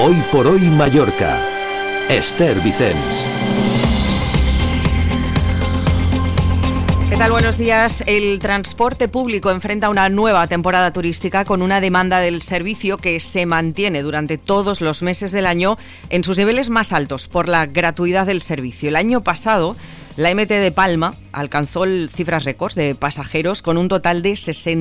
Hoy por hoy Mallorca. Esther Vicens. ¿Qué tal? Buenos días. El transporte público enfrenta una nueva temporada turística con una demanda del servicio que se mantiene durante todos los meses del año en sus niveles más altos por la gratuidad del servicio. El año pasado, la MT de Palma alcanzó cifras récords de pasajeros con un total de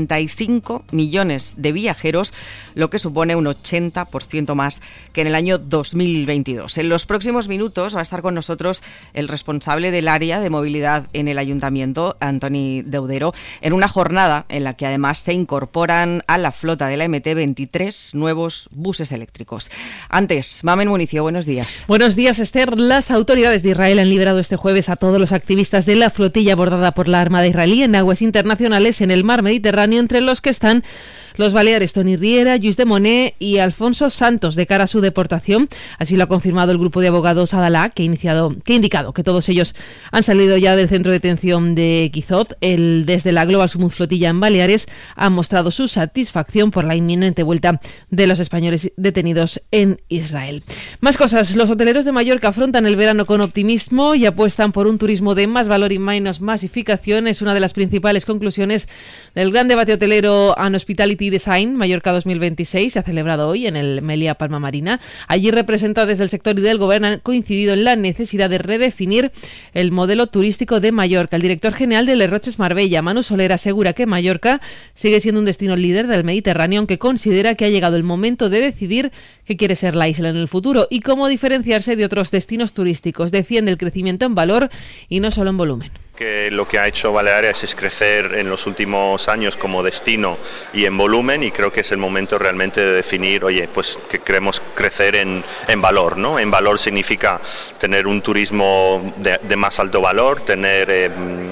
65 millones de viajeros, lo que supone un 80% más que en el año 2022. En los próximos minutos va a estar con nosotros el responsable del área de movilidad en el Ayuntamiento, Antoni Deudero, en una jornada en la que además se incorporan a la flota de la MT 23 nuevos buses eléctricos. Antes, Mamen Municio, buenos días. Buenos días, Esther. Las autoridades de Israel han liberado este jueves a todos los activistas de la flotilla abordada por la Armada israelí en aguas internacionales en el mar Mediterráneo, entre los que están los baleares Toni Riera, Lluís de Monet y Alfonso Santos, de cara a su deportación. Así lo ha confirmado el grupo de abogados Adalá, que ha indicado que todos ellos han salido ya del centro de detención de Quizot. Desde la Global Smooth Flotilla en Baleares han mostrado su satisfacción por la inminente vuelta de los españoles detenidos en Israel. Más cosas. Los hoteleros de Mallorca afrontan el verano con optimismo y apuestan por un turismo de más valor y menos masificación. Es una de las principales conclusiones del gran debate hotelero and Hospitality Design Mallorca 2026. Se ha celebrado hoy en el Meliá Palma Marina. Allí representantes del sector y del gobierno han coincidido en la necesidad de redefinir el modelo turístico de Mallorca. El director general de Les Roches Marbella, Manu Soler, asegura que Mallorca sigue siendo un destino líder del Mediterráneo, aunque considera que ha llegado el momento de decidir qué quiere ser la isla en el futuro y cómo diferenciarse de otros destinos turísticos. Defiende el crecimiento en valor y no solo en volumen. Que lo que ha hecho Baleares es crecer en los últimos años como destino y en volumen, y creo que es el momento realmente de definir, pues que queremos crecer en valor, ¿no? En valor significa tener un turismo de más alto valor, tener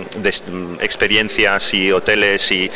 experiencias y hoteles y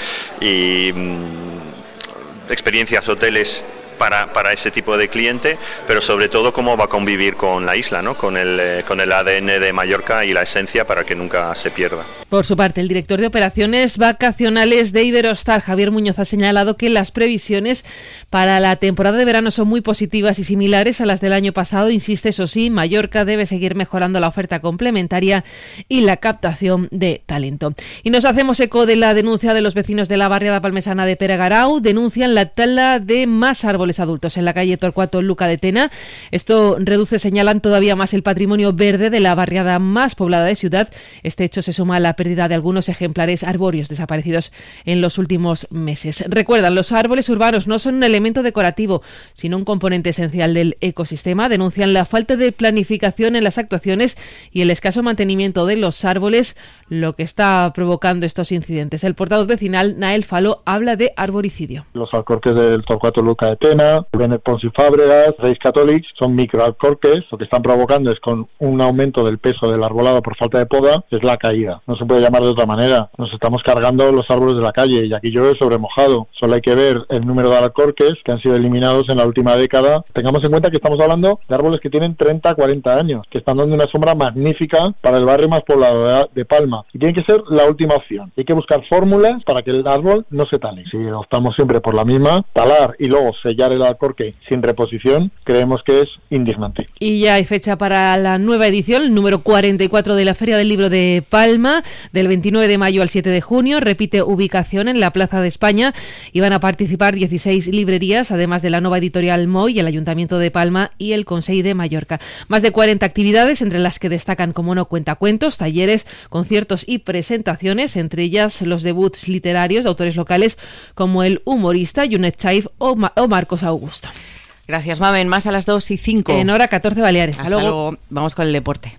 experiencias hoteles para ese tipo de cliente, pero sobre todo cómo va a convivir con la isla, ¿no? Con el ADN de Mallorca y la esencia, para que nunca se pierda. Por su parte, el director de operaciones vacacionales de Iberostar, Javier Muñoz, ha señalado que las previsiones para la temporada de verano son muy positivas y similares a las del año pasado. Insiste, eso sí, Mallorca debe seguir mejorando la oferta complementaria y la captación de talento. Y nos hacemos eco de la denuncia de los vecinos de la barriada palmesana de Peregarau. Denuncian la tala de más árboles adultos en la calle Torcuato Luca de Tena. Esto reduce, señalan, todavía más el patrimonio verde de la barriada más poblada de ciudad. Este hecho se suma a la pérdida de algunos ejemplares arbóreos desaparecidos en los últimos meses. Recuerdan, los árboles urbanos no son un elemento decorativo, sino un componente esencial del ecosistema. Denuncian la falta de planificación en las actuaciones y el escaso mantenimiento de los árboles, lo que está provocando estos incidentes. El portavoz vecinal, Nael Falo, habla de arboricidio. Los alcorques del Torcuato Luca de Tena, Benet Pons y Fàbregas, Reis Catòlics, son microalcorques. Lo que están provocando es, con un aumento del peso del arbolado por falta de poda, es la caída. No se puede llamar de otra manera. Nos estamos cargando los árboles de la calle y aquí llueve sobre mojado. Solo hay que ver el número de alcorques que han sido eliminados en la última década. Tengamos en cuenta que estamos hablando de árboles que tienen 30, 40 años, que están dando una sombra magnífica para el barrio más poblado de Palma. Y tiene que ser la última opción. Hay que buscar fórmulas para que el árbol no se tale. Si optamos siempre por la misma, talar y luego sellar el alcorque sin reposición, creemos que es indignante. Y ya hay fecha para la nueva edición, el número 44 de la Feria del Libro de Palma, del 29 de mayo al 7 de junio. Repite ubicación en la Plaza de España y van a participar 16 librerías, además de la Nova Editorial Moy, el Ayuntamiento de Palma y el Consell de Mallorca. Más de 40 actividades, entre las que destacan, como no, cuentacuentos, talleres, conciertos y presentaciones, entre ellas los debuts literarios de autores locales como el humorista Junet Chaif o Marcos Augusto. Gracias, Mamen. Más a las 2:05. En hora 14 Baleares. Hasta luego. Vamos con el deporte.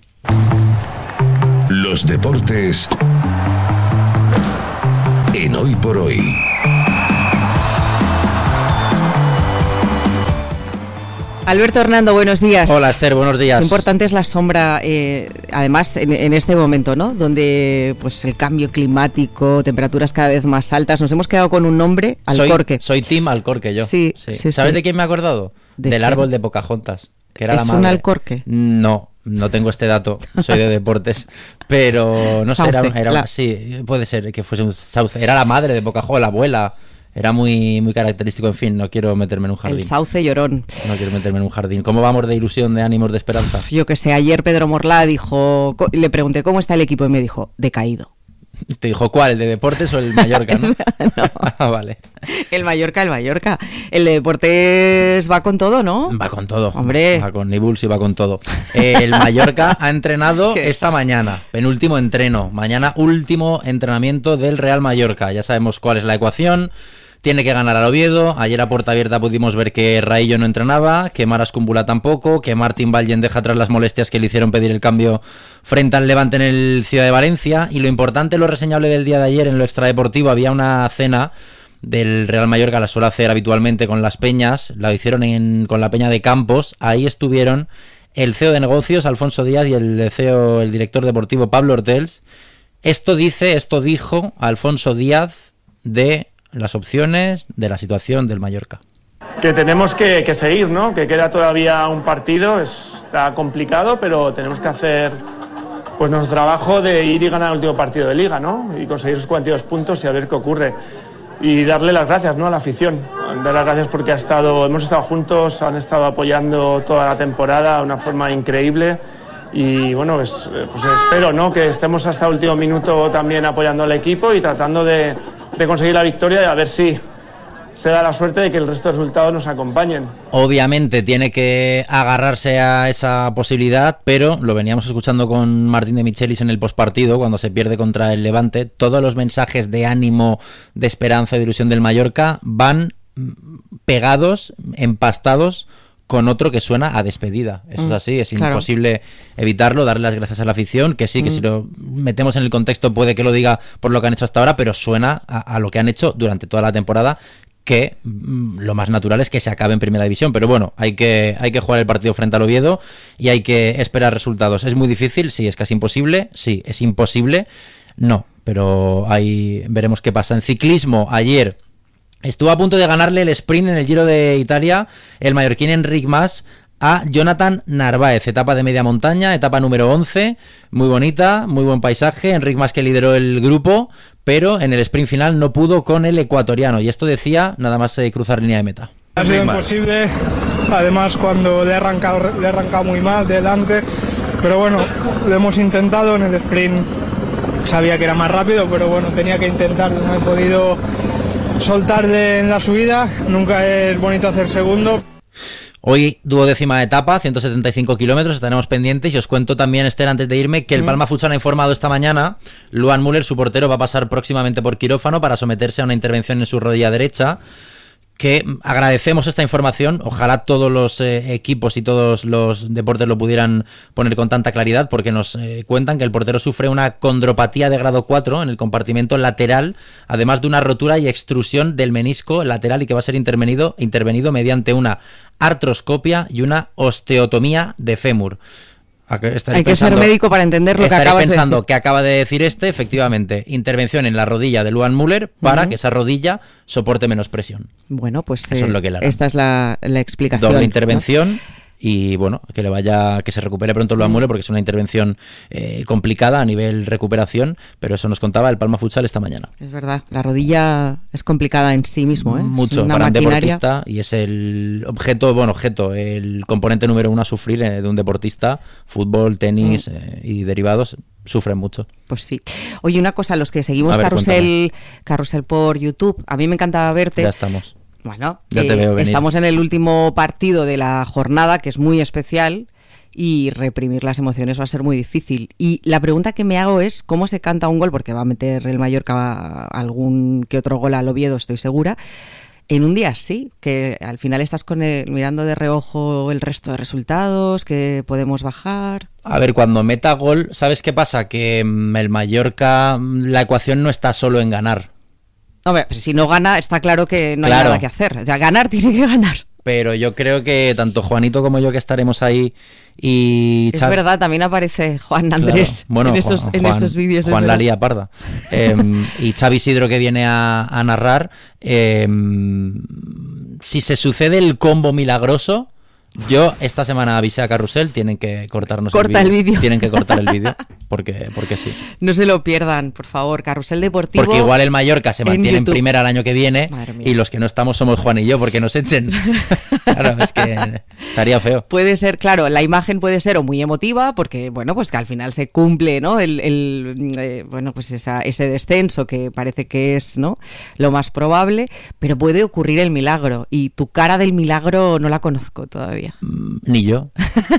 Los deportes en Hoy por Hoy. Alberto Hernando, buenos días. Hola, Esther, buenos días. Qué importante es la sombra, además en este momento, ¿no? Donde pues el cambio climático, temperaturas cada vez más altas. Nos hemos quedado con un nombre, Alcorque. Soy Team Alcorque, yo. Sí. ¿Sabes de quién me he acordado? Del árbol de Pocahontas, que era la madre. ¿Es un alcorque? No tengo este dato, soy de deportes, pero no sé, sí, puede ser que fuese un sauce. Era la madre de Pocahontas, la abuela. Era muy, muy característico, en fin, no quiero meterme en un jardín. El sauce llorón. No quiero meterme en un jardín. ¿Cómo vamos de ilusión, de ánimos, de esperanza? Yo que sé, ayer Pedro Morlá dijo, le pregunté cómo está el equipo y me dijo, decaído. ¿Te dijo cuál? ¿El de deportes o el Mallorca, no? No. Ah, vale. El Mallorca. El de deportes va con todo, ¿no? Va con todo. Hombre. Va con Nibuls y va con todo. El Mallorca ha entrenado esta mañana. Penúltimo entreno. Mañana último entrenamiento del Real Mallorca. Ya sabemos cuál es la ecuación. Tiene que ganar al Oviedo. Ayer a puerta abierta pudimos ver que Raillo no entrenaba, que Maras Kumbula tampoco, que Martín Vallen deja atrás las molestias que le hicieron pedir el cambio frente al Levante en el Ciudad de Valencia. Y lo importante, lo reseñable del día de ayer en lo extradeportivo, había una cena del Real Mallorca, la suele hacer habitualmente con las peñas, la hicieron con la peña de Campos. Ahí estuvieron el CEO de negocios, Alfonso Díaz, y el CEO, el director deportivo, Pablo Hortels. Esto dijo Alfonso Díaz de las opciones de la situación del Mallorca. Que tenemos que seguir, ¿no? Que queda todavía un partido, está complicado, pero tenemos que hacer pues nuestro trabajo de ir y ganar el último partido de Liga, ¿no? Y conseguir esos 42 puntos y a ver qué ocurre. Y darle las gracias, ¿no?, a la afición. Dar las gracias porque hemos estado juntos, han estado apoyando toda la temporada de una forma increíble. Y bueno, pues espero, ¿no?, que estemos hasta el último minuto también apoyando al equipo y tratando de conseguir la victoria y a ver si se da la suerte de que el resto de resultados nos acompañen. Obviamente tiene que agarrarse a esa posibilidad, pero lo veníamos escuchando con Martín de Michelis en el postpartido, cuando se pierde contra el Levante. Todos los mensajes de ánimo, de esperanza y de ilusión del Mallorca van pegados, empastados con otro que suena a despedida. Eso es así, es imposible evitarlo, darle las gracias a la afición, que sí, que si lo metemos en el contexto puede que lo diga por lo que han hecho hasta ahora, pero suena a lo que han hecho durante toda la temporada, que lo más natural es que se acabe en Primera División, pero bueno, hay que jugar el partido frente al Oviedo y hay que esperar resultados. ¿Es muy difícil? Sí. ¿Es casi imposible? Sí. ¿Es imposible? No, pero ahí veremos qué pasa. En ciclismo, ayer estuvo a punto de ganarle el sprint en el Giro de Italia el mallorquín Enric Mas a Jonathan Narváez, etapa de media montaña, etapa número 11, muy bonita, muy buen paisaje. Enric Mas, que lideró el grupo, pero en el sprint final no pudo con el ecuatoriano, y esto decía nada más cruzar línea de meta. Ha sido imposible, además cuando le he arrancado muy mal delante, pero bueno, lo hemos intentado. En el sprint sabía que era más rápido, pero bueno, tenía que intentar, no he podido soltar en la subida. Nunca es bonito hacer segundo. Hoy 12ª etapa, 175 kilómetros, estaremos pendientes, y os cuento también, Esther, antes de irme, que el Palma Futsal ha informado esta mañana, Luan Müller, su portero, va a pasar próximamente por quirófano para someterse a una intervención en su rodilla derecha, que agradecemos esta información. Ojalá todos los equipos y todos los deportes lo pudieran poner con tanta claridad, porque nos cuentan que el portero sufre una condropatía de grado 4 en el compartimento lateral, además de una rotura y extrusión del menisco lateral, y que va a ser intervenido mediante una artroscopia y una osteotomía de fémur. Hay que ser médico para entender lo que acabas de decir. Que acaba de decir efectivamente, intervención en la rodilla de Luan Müller para que esa rodilla soporte menos presión. Bueno, pues eso es lo que esta es la explicación. Doble intervención, ¿no? Y bueno, que se recupere pronto Luan Müller, porque es una intervención complicada a nivel recuperación, pero eso nos contaba el Palma Futsal esta mañana. Es verdad, la rodilla es complicada en sí mismo, ¿eh? Mucho para un deportista, y es el el componente número 1 a sufrir de un deportista. Fútbol, tenis y derivados sufren mucho. Pues sí. Oye, una cosa, los que seguimos Carrusel por YouTube, a mí me encanta verte. Ya estamos. Bueno, estamos en el último partido de la jornada, que es muy especial, y reprimir las emociones va a ser muy difícil. Y la pregunta que me hago es cómo se canta un gol, porque va a meter el Mallorca algún que otro gol al Oviedo, estoy segura, en un día así, que al final estás mirando de reojo el resto de resultados, que podemos bajar. A ver, cuando meta gol, ¿sabes qué pasa? Que el Mallorca, la ecuación no está solo en ganar. Hombre, si no gana, está claro que no hay nada que hacer. O sea, ganar tiene que ganar. Pero yo creo que tanto Juanito como yo, que estaremos ahí, y es verdad, también aparece Juan Andrés, bueno, en esos vídeos. Juan la lía parda. Y Xavi Isidro, que viene a narrar. Si se sucede el combo milagroso, Yo esta semana avisé a Carrusel, tienen que cortarnos el vídeo. Tienen que cortar el vídeo, porque sí. No se lo pierdan, por favor, Carrusel Deportivo. Porque igual el Mallorca se mantiene en primera el año que viene y los que no estamos somos Juan y yo, porque nos echen. Claro, es que estaría feo. Puede ser, claro, la imagen puede ser o muy emotiva, porque bueno, pues que al final se cumple, ¿no? Bueno, pues ese descenso que parece que es, ¿no?, lo más probable, pero puede ocurrir el milagro, y tu cara del milagro no la conozco todavía. Ni yo.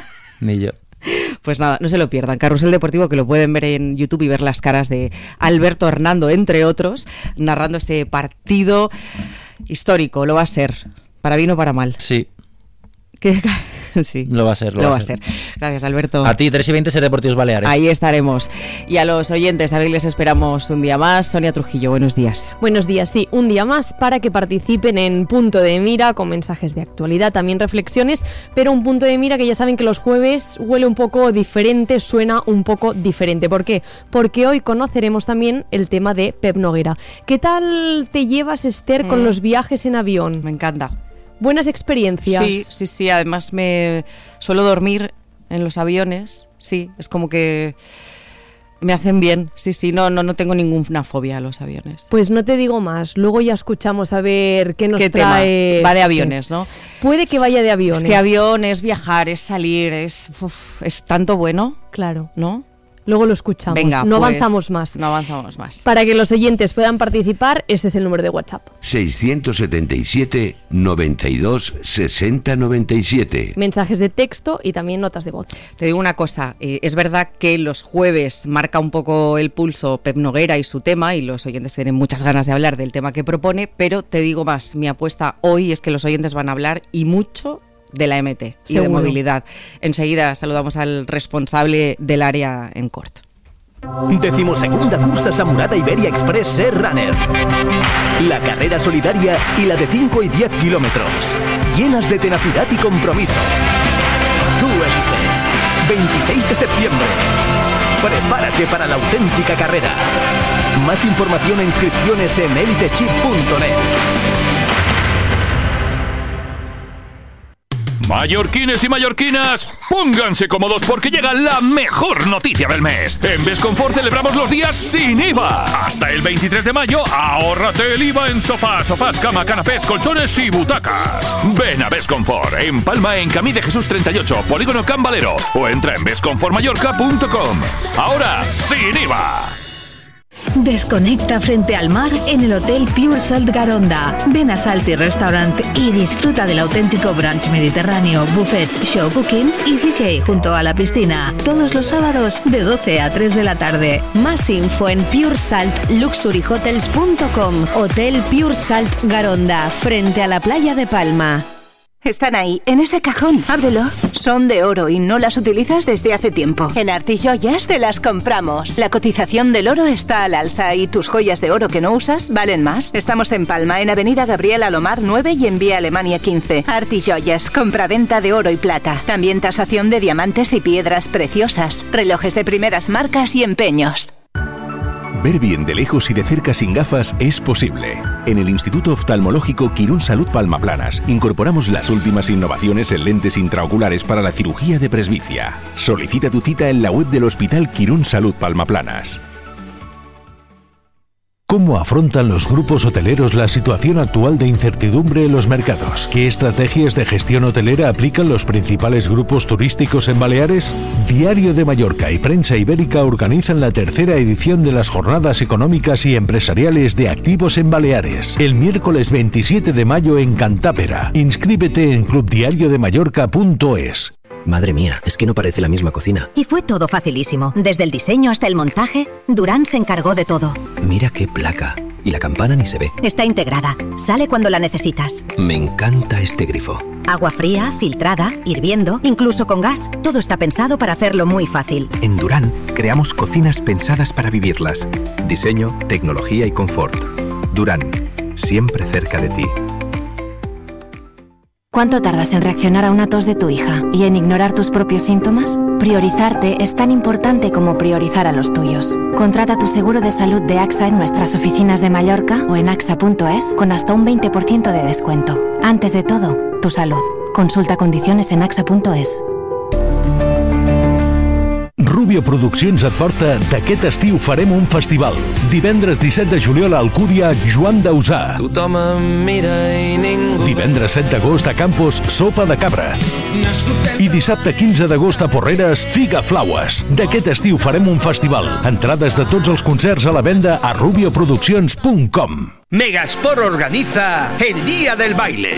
Pues nada, no se lo pierdan. Carrusel Deportivo, que lo pueden ver en YouTube y ver las caras de Alberto Hernando, entre otros, narrando este partido histórico. Lo va a ser, para bien o para mal. Sí. Sí, lo va a ser. Gracias, Alberto. A ti, 3:20, Ser Deportivos Baleares. Ahí estaremos. Y a los oyentes también les esperamos un día más. Sonia Trujillo, buenos días. Buenos días, sí, un día más para que participen en Punto de Mira, con mensajes de actualidad, también reflexiones, pero un punto de mira que ya saben que los jueves huele un poco diferente, suena un poco diferente. ¿Por qué? Porque hoy conoceremos también el tema de Pep Noguera. ¿Qué tal te llevas, Esther, con los viajes en avión? Me encanta. ¿Buenas experiencias? Sí, además me suelo dormir en los aviones, sí, es como que me hacen bien, sí, no tengo ninguna fobia a los aviones. Pues no te digo más, luego ya escuchamos a ver qué nos trae. Tema? Va de aviones, ¿no? Puede que vaya de aviones. Es que avión es viajar, es salir, es tanto bueno. Claro. ¿No? Luego lo escuchamos. Venga, no avanzamos más. Para que los oyentes puedan participar, este es el número de WhatsApp. 677 92 60 97. Mensajes de texto y también notas de voz. Te digo una cosa, es verdad que los jueves marca un poco el pulso Pep Noguera y su tema, y los oyentes tienen muchas ganas de hablar del tema que propone, pero te digo más, mi apuesta hoy es que los oyentes van a hablar, y mucho, de la MT y de movilidad. Enseguida saludamos al responsable del área en Cort. 12ª cursa Samurata Iberia Express Ser Runner. La carrera solidaria y la de 5 y 10 kilómetros, llenas de tenacidad y compromiso. Tú eliges. 26 de septiembre. Prepárate para la auténtica carrera. Más información e inscripciones en elitechip.net. Mallorquines y mallorquinas, pónganse cómodos porque llega la mejor noticia del mes. En Besconfort celebramos los días sin IVA. Hasta el 23 de mayo, ahórrate el IVA en sofás, cama, canapés, colchones y butacas. Ven a Besconfort, en Palma, en Camí de Jesús 38, Polígono Can Valero, o entra en besconfortmallorca.com. Ahora, sin IVA. Desconecta frente al mar en el Hotel Pure Salt Garonda. Ven a Salty Restaurant y disfruta del auténtico brunch mediterráneo, buffet, show cooking y DJ junto a la piscina. Todos los sábados de 12 a 3 de la tarde. Más info en puresaltluxuryhotels.com. Hotel Pure Salt Garonda, frente a la playa de Palma. Están ahí, en ese cajón. Ábrelo. Son de oro y no las utilizas desde hace tiempo. En Artijoyas te las compramos. La cotización del oro está al alza y tus joyas de oro que no usas valen más. Estamos en Palma, en Avenida Gabriel Alomar 9 y en Vía Alemania 15. Artijoyas, compraventa de oro y plata. También tasación de diamantes y piedras preciosas. Relojes de primeras marcas y empeños. Ver bien de lejos y de cerca sin gafas es posible. En el Instituto Oftalmológico Quirón Salud Palma Planas incorporamos las últimas innovaciones en lentes intraoculares para la cirugía de presbicia. Solicita tu cita en la web del Hospital Quirón Salud Palma Planas. ¿Cómo afrontan los grupos hoteleros la situación actual de incertidumbre en los mercados? ¿Qué estrategias de gestión hotelera aplican los principales grupos turísticos en Baleares? Diario de Mallorca y Prensa Ibérica organizan la tercera edición de las Jornadas Económicas y Empresariales de Activos en Baleares, el miércoles 27 de mayo en Cantápera. Inscríbete en clubdiariodemallorca.es. Madre mía, es que no parece la misma cocina. Y fue todo facilísimo. Desde el diseño hasta el montaje, Durán se encargó de todo. Mira qué placa. Y la campana ni se ve. Está integrada. Sale cuando la necesitas. Me encanta este grifo. Agua fría, filtrada, hirviendo, incluso con gas. Todo está pensado para hacerlo muy fácil. En Durán creamos cocinas pensadas para vivirlas. Diseño, tecnología y confort. Durán, siempre cerca de ti. ¿Cuánto tardas en reaccionar a una tos de tu hija y en ignorar tus propios síntomas? Priorizarte es tan importante como priorizar a los tuyos. Contrata tu seguro de salud de AXA en nuestras oficinas de Mallorca o en axa.es con hasta un 20% de descuento. Antes de todo, tu salud. Consulta condiciones en axa.es. Rubio Produccions et porta d'aquest estiu farem un festival. Divendres 17 de juliol a Alcúdia, Joan Dausà. Tothom em mira i ningú... Divendres 7 d'agost a Campos, Sopa de Cabra. I dissabte 15 d'agost a Porreres, Figa Flaues. D'aquest estiu farem un festival. Entrades de tots els concerts a la venda a rubioproduccions.com. Megasport organiza el Día del Baile.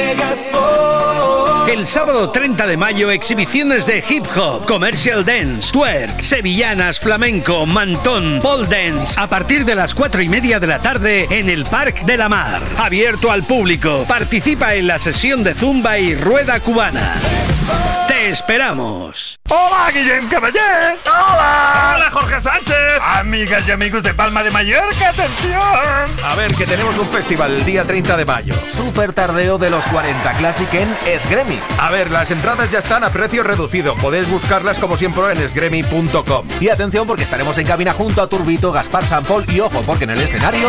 Megasport. El sábado 30 de mayo, exhibiciones de hip hop, commercial dance, twerk, sevillanas, flamenco, mantón, pole dance, a partir de las 4:30 de la tarde en el Parc de la Mar. Abierto al público. Participa en la sesión de zumba y rueda cubana. ¡Te esperamos! ¡Hola, Guillem Caballé! ¡Hola! ¡Hola, Jorge Sánchez! Amigas y amigos de Palma de Mallorca, ¡atención! A ver, que tenemos un festival el día 30 de mayo. Super tardeo de los 40 Classic en Esgremi. A ver, las entradas ya están a precio reducido. Podéis buscarlas como siempre en esgremi.com. Y atención, porque estaremos en cabina junto a Turbito, Gaspar Sampol y ojo, porque en el escenario...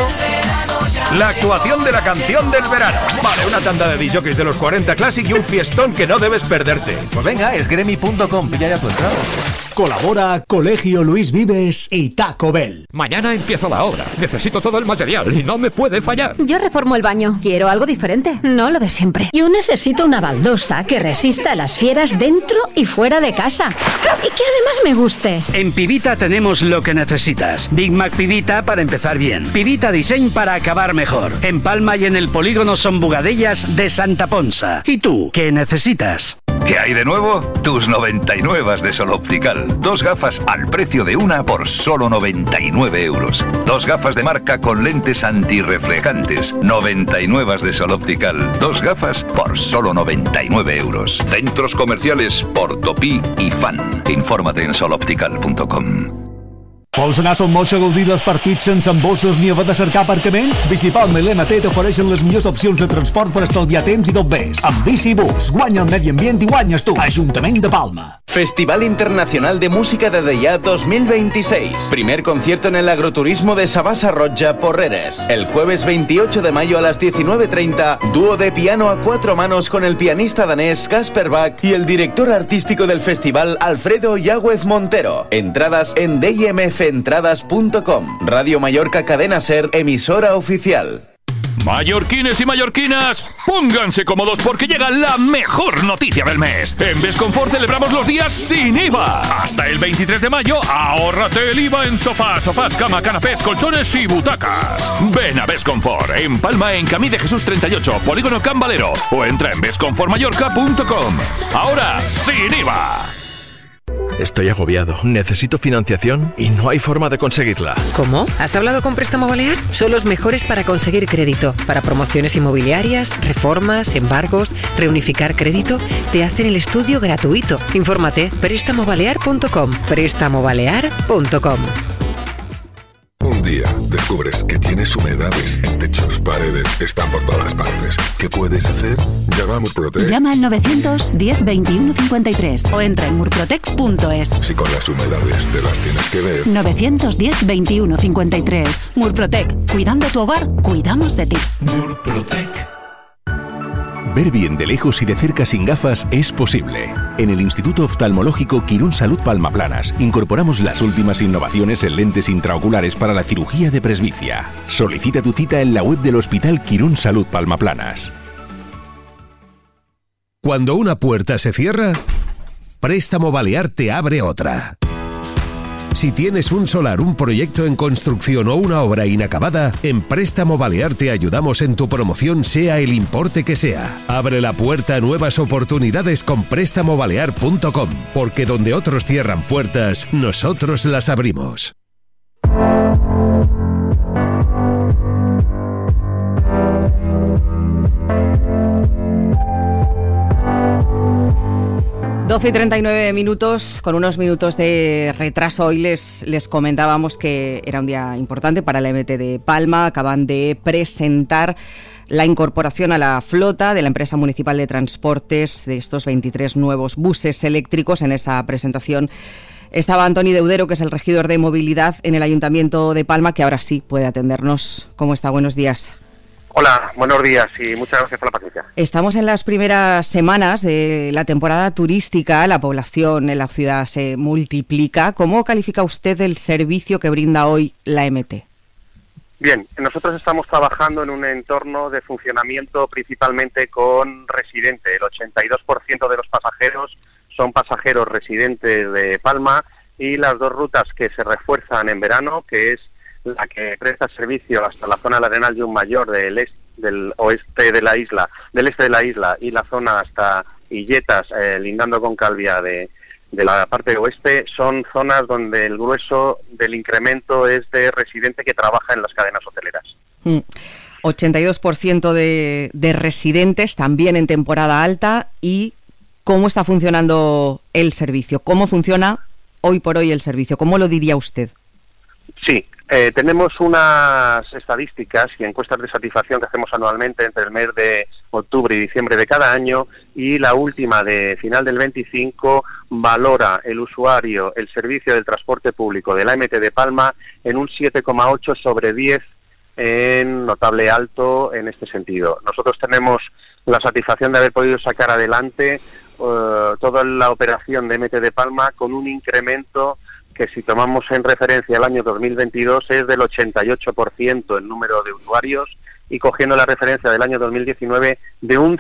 la actuación de la canción del verano. Vale, una tanda de DJs de los 40 Classic y un fiestón que no debes perderte. Pues venga, esgremi.com, pilla ya tu entrada. Colabora Colegio Luis Vives y Taco Bell. Mañana empieza la obra. Necesito todo el material y no me puede fallar. Yo reformo el baño. Quiero algo diferente, no lo de siempre. Yo necesito una baldosa que resista a las fieras dentro y fuera de casa. Y que además me guste. En Pivita tenemos lo que necesitas. Big Mac Pivita para empezar bien. Pivita Design para acabar mejor. En Palma y en el polígono Son Bugadellas de Santa Ponsa. ¿Y tú, qué necesitas? ¿Qué hay de nuevo? Tus 99 de Sol Optical. 2 gafas al precio de una por solo 99 euros. 2 gafas de marca con lentes antirreflejantes. 99 de Sol Optical. 2 gafas por solo 99 euros. Centros comerciales Portopí y Fan. Infórmate en soloptical.com. Vols anar a Son Moix a gaudir dels partits sense embossos ni haver de cercar aparcament? Bicipalma i l'MT t'ofereixen les millors opcions de transport per estalviar temps i tot més. Amb Bicibus, guanya el medi ambient i guanyes tu. Ajuntament de Palma. Festival Internacional de Música de Deià 2026. Primer concierto en el agroturismo de Sabasa Roja, Porreres. El jueves 28 de mayo a las 19:30, dúo de piano a 4 manos con el pianista danés Kasper Bach y el director artístico del festival Alfredo Yáguez Montero. Entradas en dmfentradas.com. Radio Mallorca Cadena Ser, emisora oficial. Mallorquines y mallorquinas, pónganse cómodos porque llega la mejor noticia del mes. En Besconfort celebramos los días sin IVA. Hasta el 23 de mayo, ahórrate el IVA en sofás, cama, canapés, colchones y butacas. Ven a Besconfort, en Palma, en Camí de Jesús 38, Polígono Can Valero, o entra en besconfortmallorca.com. Ahora, sin IVA. Estoy agobiado, necesito financiación y no hay forma de conseguirla. ¿Cómo? ¿Has hablado con Préstamo Balear? Son los mejores para conseguir crédito. Para promociones inmobiliarias, reformas, embargos, reunificar crédito, te hacen el estudio gratuito. Infórmate, prestamobalear.com, prestamobalear.com. Un día descubres que tienes humedades en techos, paredes, están por todas partes. ¿Qué puedes hacer? Llama a Murprotec. Llama al 910 21 53 o entra en murprotec.es. Si con las humedades te las tienes que ver. 910 21 53. Murprotec. Cuidando tu hogar, cuidamos de ti. Murprotec. Ver bien de lejos y de cerca sin gafas es posible. En el Instituto Oftalmológico Quirón Salud Palma Planas incorporamos las últimas innovaciones en lentes intraoculares para la cirugía de presbicia. Solicita tu cita en la web del Hospital Quirón Salud Palma Planas. Cuando una puerta se cierra, Préstamo Balear te abre otra. Si tienes un solar, un proyecto en construcción o una obra inacabada, en Préstamo Balear te ayudamos en tu promoción, sea el importe que sea. Abre la puerta a nuevas oportunidades con prestamobalear.com, porque donde otros cierran puertas, nosotros las abrimos. Y 39 minutos, con unos minutos de retraso. Hoy les comentábamos que era un día importante para la MT de Palma. Acaban de presentar la incorporación a la flota de la empresa municipal de transportes de estos 23 nuevos buses eléctricos. En esa presentación estaba Antoni Deudero, que es el regidor de movilidad en el Ayuntamiento de Palma, que ahora sí puede atendernos. ¿Cómo está? Buenos días. Hola, buenos días y muchas gracias por la paciencia. Estamos en las primeras semanas de la temporada turística, la población en la ciudad se multiplica. ¿Cómo califica usted el servicio que brinda hoy la MT? Bien, nosotros estamos trabajando en un entorno de funcionamiento principalmente con residentes. El 82% de los pasajeros son pasajeros residentes de Palma y las dos rutas que se refuerzan en verano, que es la que presta servicio hasta la zona del Arenal de Mayor del este de la isla y la zona hasta Illetas, lindando con Calvia de la parte oeste, son zonas donde el grueso del incremento es de residente que trabaja en las cadenas hoteleras. 82% de residentes también en temporada alta. ¿Y cómo está funcionando el servicio? ¿Cómo funciona hoy por hoy el servicio? ¿Cómo lo diría usted? Sí, tenemos unas estadísticas y encuestas de satisfacción que hacemos anualmente entre el mes de octubre y diciembre de cada año, y la última de final del 25 valora el usuario el servicio del transporte público de la MT de Palma en un 7,8 sobre 10, en notable alto en este sentido. Nosotros tenemos la satisfacción de haber podido sacar adelante toda la operación de MT de Palma con un incremento que, si tomamos en referencia el año 2022, es del 88% el número de usuarios, y cogiendo la referencia del año 2019 de un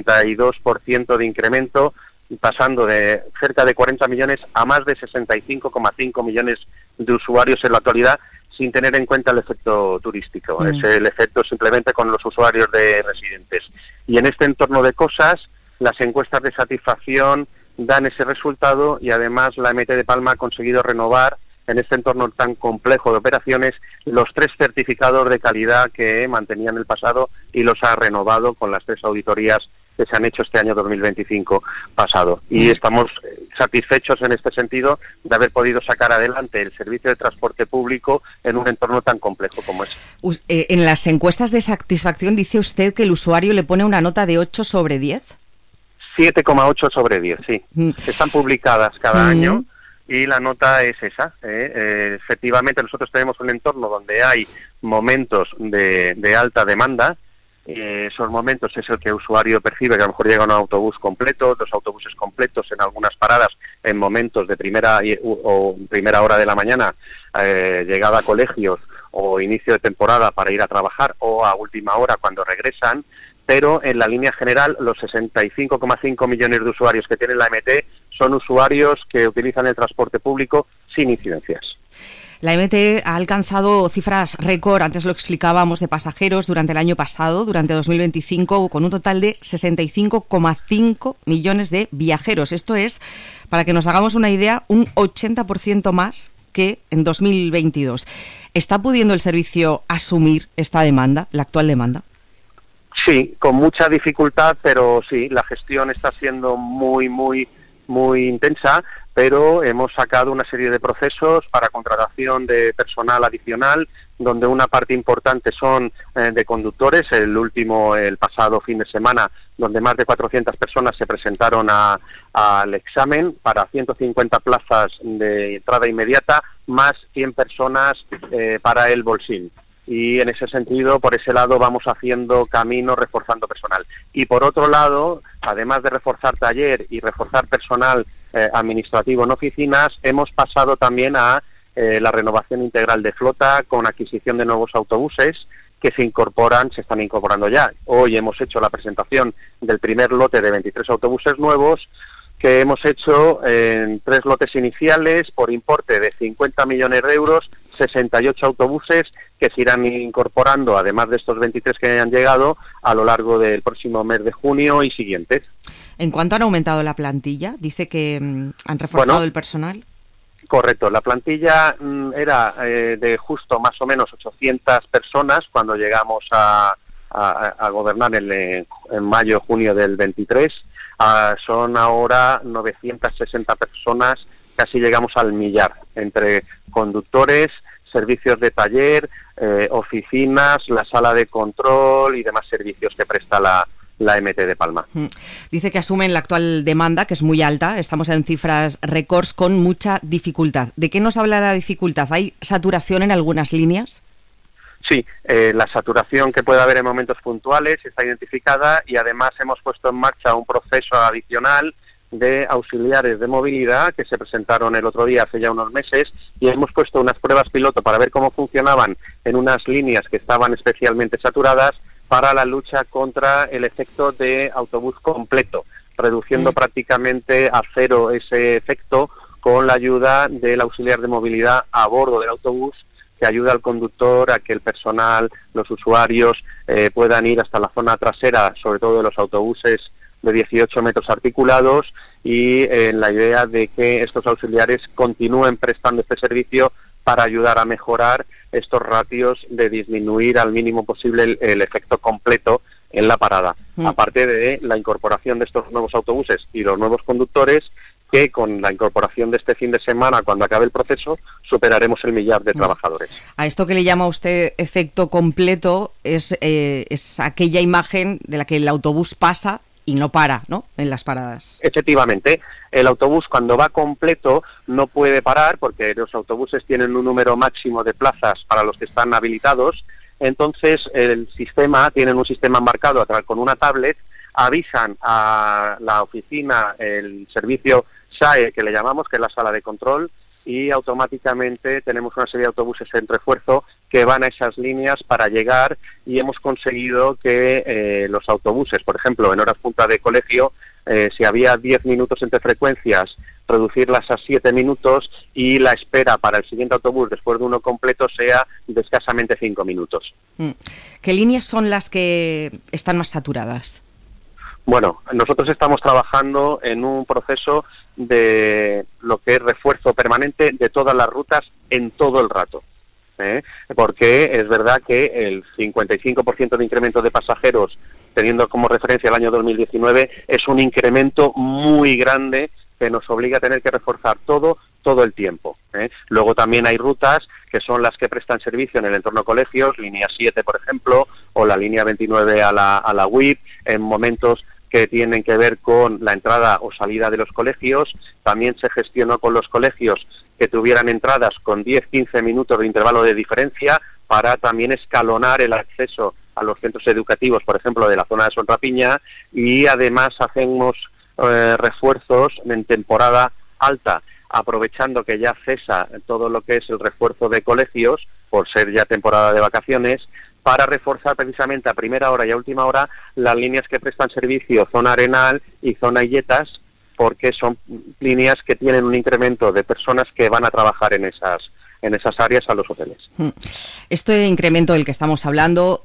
52% de incremento, pasando de cerca de 40 millones a más de 65,5 millones de usuarios en la actualidad, sin tener en cuenta el efecto turístico. Es el efecto simplemente con los usuarios de residentes. Y en este entorno de cosas, las encuestas de satisfacción dan ese resultado, y además la MT de Palma ha conseguido renovar en este entorno tan complejo de operaciones los 3 certificados de calidad que mantenía en el pasado, y los ha renovado con las 3 auditorías que se han hecho este año 2025 pasado. Y estamos satisfechos en este sentido de haber podido sacar adelante el servicio de transporte público en un entorno tan complejo como es. En las encuestas de satisfacción dice usted que el usuario le pone una nota de 8 sobre 10. 7,8 sobre 10, sí. Están publicadas cada año y la nota es esa. Efectivamente, nosotros tenemos un entorno donde hay momentos de alta demanda. Esos momentos es el que el usuario percibe, que a lo mejor llega un autobús completo, 2 autobuses completos en algunas paradas, en momentos de primera hora de la mañana, llegada a colegios o inicio de temporada para ir a trabajar, o a última hora cuando regresan. Pero en la línea general, los 65,5 millones de usuarios que tiene la MT son usuarios que utilizan el transporte público sin incidencias. La MT ha alcanzado cifras récord, antes lo explicábamos, de pasajeros durante el año pasado, durante 2025, con un total de 65,5 millones de viajeros. Esto es, para que nos hagamos una idea, un 80% más que en 2022. ¿Está pudiendo el servicio asumir esta demanda, la actual demanda? Sí, con mucha dificultad, pero sí, la gestión está siendo muy intensa, pero hemos sacado una serie de procesos para contratación de personal adicional, donde una parte importante son de conductores. El último, el pasado fin de semana, donde más de 400 personas se presentaron al examen para 150 plazas de entrada inmediata, más 100 personas para el bolsín. Y en ese sentido, por ese lado, vamos haciendo camino, reforzando personal. Y por otro lado, además de reforzar taller y reforzar personal administrativo en oficinas, hemos pasado también a la renovación integral de flota con adquisición de nuevos autobuses que se están incorporando ya. Hoy hemos hecho la presentación del primer lote de 23 autobuses nuevos, que hemos hecho en 3 lotes iniciales por importe de 50 millones de euros, 68 autobuses que se irán incorporando, además de estos 23 que han llegado, a lo largo del próximo mes de junio y siguientes. ¿En cuánto han aumentado la plantilla? Dice que han reforzado el personal. Correcto, la plantilla era de justo más o menos 800 personas cuando llegamos a gobernar en mayo, junio del 23. Son ahora 960 personas, casi llegamos al millar, entre conductores, servicios de taller, oficinas, la sala de control y demás servicios que presta la MT de Palma. Dice que asumen la actual demanda, que es muy alta, estamos en cifras récords con mucha dificultad. ¿De qué nos habla la dificultad? ¿Hay saturación en algunas líneas? Sí, la saturación que puede haber en momentos puntuales está identificada y además hemos puesto en marcha un proceso adicional de auxiliares de movilidad que se presentaron el otro día, hace ya unos meses, y hemos puesto unas pruebas piloto para ver cómo funcionaban en unas líneas que estaban especialmente saturadas para la lucha contra el efecto de autobús completo, reduciendo prácticamente a cero ese efecto con la ayuda del auxiliar de movilidad a bordo del autobús, que ayuda al conductor a que el personal, los usuarios, puedan ir hasta la zona trasera, sobre todo de los autobuses de 18 metros articulados, y la idea de que estos auxiliares continúen prestando este servicio para ayudar a mejorar estos ratios de disminuir al mínimo posible el efecto completo en la parada. Aparte de la incorporación de estos nuevos autobuses y los nuevos conductores, que con la incorporación de este fin de semana, cuando acabe el proceso, superaremos el 1.000.000 de trabajadores. A esto que le llama usted efecto completo es aquella imagen de la que el autobús pasa y no para, ¿no?, en las paradas. Efectivamente, el autobús cuando va completo no puede parar porque los autobuses tienen un número máximo de plazas para los que están habilitados. Entonces tienen un sistema marcado con una tablet, avisan a la oficina, el servicio SAE, que le llamamos, que es la sala de control, y automáticamente tenemos una serie de autobuses en refuerzo que van a esas líneas para llegar, y hemos conseguido que los autobuses, por ejemplo, en horas punta de colegio, si había 10 minutos entre frecuencias, reducirlas a 7 minutos, y la espera para el siguiente autobús después de uno completo sea de escasamente 5 minutos. ¿Qué líneas son las que están más saturadas? Bueno, nosotros estamos trabajando en un proceso de lo que es refuerzo permanente de todas las rutas en todo el rato, porque es verdad que el 55% de incremento de pasajeros, teniendo como referencia el año 2019, es un incremento muy grande que nos obliga a tener que reforzar todo el tiempo. Luego también hay rutas que son las que prestan servicio en el entorno colegios, línea 7, por ejemplo, o la línea 29 a la UIP, en momentos que tienen que ver con la entrada o salida de los colegios. También se gestionó con los colegios que tuvieran entradas con 10-15 minutos de intervalo de diferencia para también escalonar el acceso a los centros educativos, por ejemplo, de la zona de Son Rapiña, y además hacemos refuerzos en temporada alta, aprovechando que ya cesa todo lo que es el refuerzo de colegios, por ser ya temporada de vacaciones, para reforzar precisamente a primera hora y a última hora las líneas que prestan servicio zona Arenal y zona Illetas, porque son líneas que tienen un incremento de personas que van a trabajar en esas áreas a los hoteles. Este incremento del que estamos hablando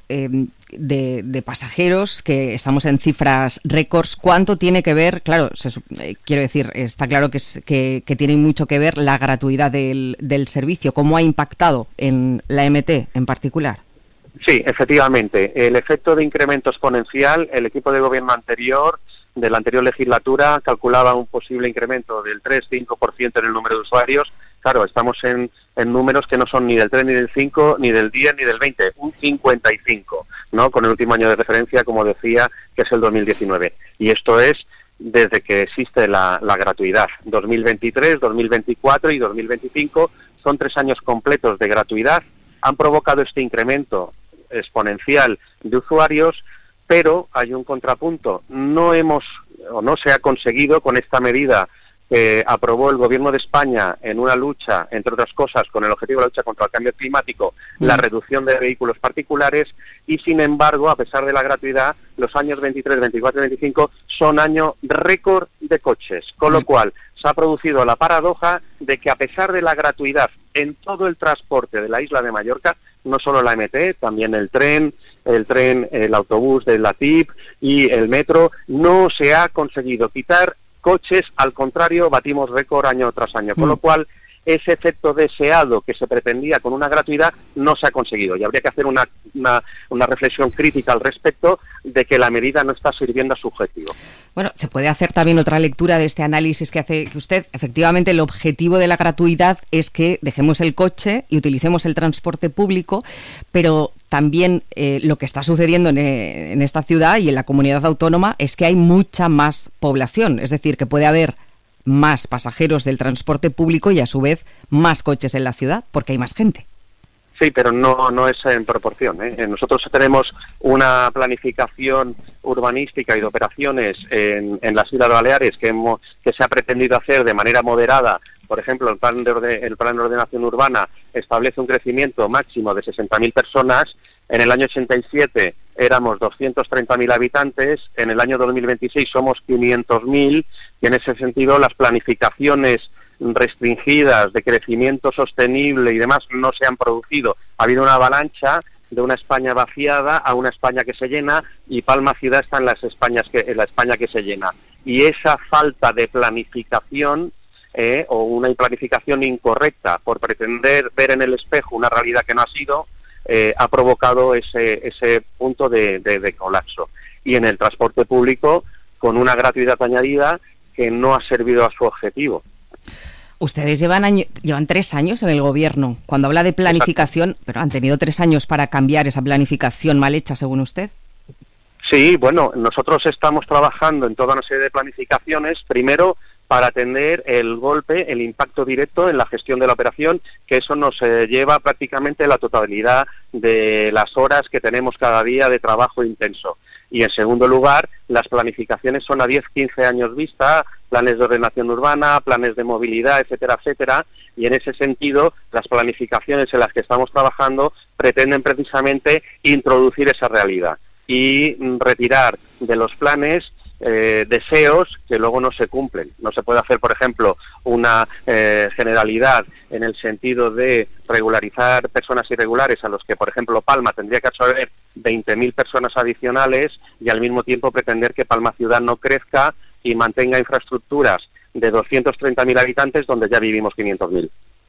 de pasajeros, que estamos en cifras récords, ¿cuánto tiene que ver? Claro, quiero decir, está claro que tiene mucho que ver la gratuidad del servicio. ¿Cómo ha impactado en la MT en particular? Sí, efectivamente. El efecto de incremento exponencial, el equipo de gobierno anterior, de la anterior legislatura, calculaba un posible incremento del 3-5% en el número de usuarios. Claro, estamos en números que no son ni del 3, ni del 5, ni del 10, ni del 20, un 55, ¿no?, con el último año de referencia, como decía, que es el 2019. Y esto es desde que existe la gratuidad. 2023, 2024 y 2025 son 3 años completos de gratuidad. Han provocado este incremento exponencial de usuarios, pero hay un contrapunto. No se ha conseguido con esta medida que aprobó el Gobierno de España en una lucha, entre otras cosas, con el objetivo de la lucha contra el cambio climático, la reducción de vehículos particulares, y sin embargo, a pesar de la gratuidad, los años 23, 24 y 25 son año récord de coches, con lo cual se ha producido la paradoja de que, a pesar de la gratuidad en todo el transporte de la isla de Mallorca, no solo la MT, también el tren, el autobús de la TIP y el metro, no se ha conseguido quitar coches, al contrario, batimos récord año tras año, con lo cual ese efecto deseado que se pretendía con una gratuidad no se ha conseguido, y habría que hacer una reflexión crítica al respecto de que la medida no está sirviendo a su objetivo. Bueno, se puede hacer también otra lectura de este análisis que hace que usted. Efectivamente, el objetivo de la gratuidad es que dejemos el coche y utilicemos el transporte público, pero también lo que está sucediendo en esta ciudad y en la comunidad autónoma es que hay mucha más población, es decir, que puede haber más pasajeros del transporte público y a su vez más coches en la ciudad, porque hay más gente. Sí, pero no es en proporción, ¿eh? Nosotros tenemos una planificación urbanística y de operaciones en las Islas Baleares que se ha pretendido hacer de manera moderada. Por ejemplo, el plan de ordenación urbana establece un crecimiento máximo de 60.000 personas. En el año 87 éramos 230.000 habitantes, en el año 2026 somos 500.000, y en ese sentido las planificaciones restringidas de crecimiento sostenible y demás no se han producido. Ha habido una avalancha de una España vaciada a una España que se llena, y Palma Ciudad está en la España que se llena. Y esa falta de planificación o una planificación incorrecta por pretender ver en el espejo una realidad que no ha sido, ha provocado ese punto de colapso. Y en el transporte público, con una gratuidad añadida que no ha servido a su objetivo. Ustedes llevan 3 años en el gobierno. Cuando habla de planificación, exacto, pero han tenido 3 años para cambiar esa planificación mal hecha, según usted. Sí, bueno, nosotros estamos trabajando en toda una serie de planificaciones, primero para atender el golpe, el impacto directo en la gestión de la operación, que eso nos lleva prácticamente la totalidad de las horas que tenemos cada día de trabajo intenso. Y en segundo lugar, las planificaciones son a 10-15 años vista, planes de ordenación urbana, planes de movilidad, etcétera, etcétera, y en ese sentido las planificaciones en las que estamos trabajando pretenden precisamente introducir esa realidad y retirar de los planes deseos que luego no se cumplen. No se puede hacer, por ejemplo, una generalidad en el sentido de regularizar personas irregulares a los que, por ejemplo, Palma tendría que absorber 20.000 personas adicionales y al mismo tiempo pretender que Palma Ciudad no crezca y mantenga infraestructuras de 230.000 habitantes donde ya vivimos 500.000.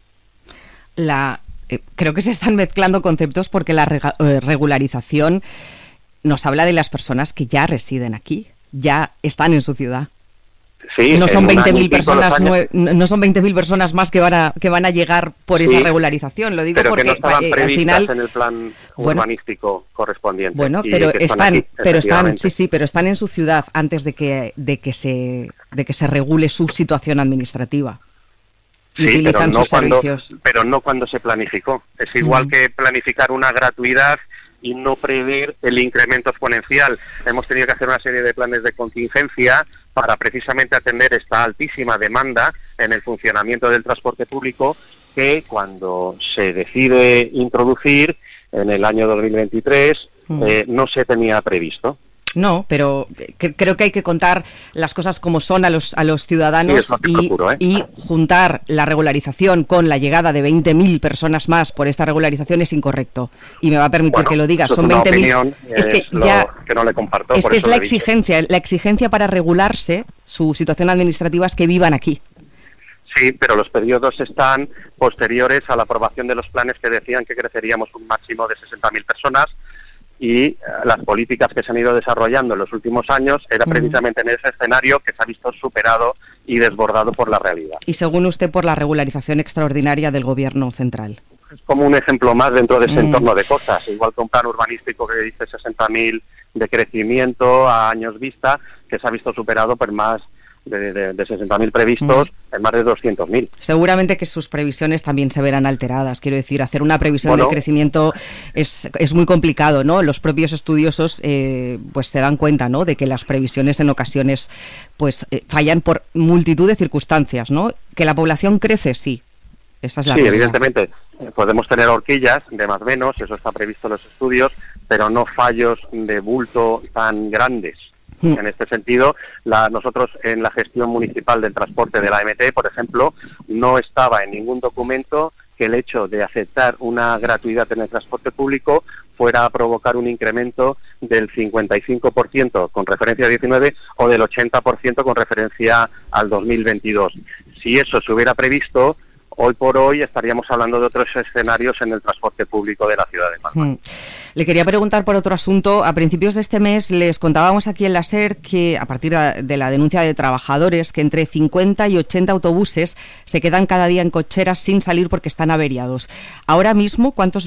Creo que se están mezclando conceptos, porque la regularización nos habla de las personas que ya residen aquí, ya están en su ciudad. Sí, no son 20.000 personas, no son 20.000 personas más que van a llegar por esa regularización. Lo digo pero porque que no estaban previstas al final en el plan urbanístico correspondiente. Bueno, pero están en su ciudad antes de que se regule su situación administrativa. Sí, utilizan sus servicios. Pero no cuando se planificó. Es igual que planificar una gratuidad y no prever el incremento exponencial. Hemos tenido que hacer una serie de planes de contingencia para precisamente atender esta altísima demanda en el funcionamiento del transporte público, que cuando se decide introducir en el año 2023 no se tenía previsto. No, pero creo que hay que contar las cosas como son a los ciudadanos, y juntar la regularización con la llegada de 20.000 personas más por esta regularización es incorrecto. Y me va a permitir que lo diga. Son 20.000. Es que que no le comparto. Es que es la exigencia para regularse su situación administrativa es que vivan aquí. Sí, pero los periodos están posteriores a la aprobación de los planes que decían que creceríamos un máximo de 60.000 personas. Y las políticas que se han ido desarrollando en los últimos años era precisamente en ese escenario que se ha visto superado y desbordado por la realidad. Y según usted, por la regularización extraordinaria del Gobierno central. Es como un ejemplo más dentro de ese entorno de cosas. Igual que un plan urbanístico que dice 60.000 de crecimiento a años vista, que se ha visto superado por más de 60.000 previstos en más de 200.000. Seguramente que sus previsiones también se verán alteradas. Quiero decir, hacer una previsión de crecimiento es muy complicado, ¿no? Los propios estudiosos pues se dan cuenta, ¿no?, de que las previsiones en ocasiones pues fallan por multitud de circunstancias, ¿no? Que la población crece, sí. Esa es la realidad. Evidentemente. Podemos tener horquillas de más o menos, eso está previsto en los estudios, pero no fallos de bulto tan grandes. En este sentido, nosotros en la gestión municipal del transporte de la AMT, por ejemplo, no estaba en ningún documento que el hecho de aceptar una gratuidad en el transporte público fuera a provocar un incremento del 55% con referencia a 19 o del 80% con referencia al 2022. Si eso se hubiera previsto, hoy por hoy estaríamos hablando de otros escenarios en el transporte público de la ciudad de Palma. Le quería preguntar por otro asunto. A principios de este mes les contábamos aquí en la SER que, a partir de la denuncia de trabajadores, que entre 50 y 80 autobuses se quedan cada día en cocheras sin salir porque están averiados. Ahora mismo, ¿cuántos